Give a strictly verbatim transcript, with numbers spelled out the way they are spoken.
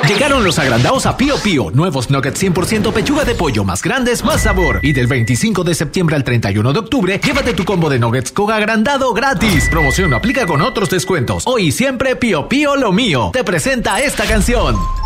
Llegaron los agrandados a Pío Pío. Nuevos nuggets cien por ciento pechuga de pollo, más grandes, más sabor. Y del veinticinco de septiembre al treinta y uno de octubre, llévate tu combo de nuggets con agrandado gratis. Promoción no aplica con otros descuentos. Hoy y siempre Pío Pío lo mío. Te presenta esta canción.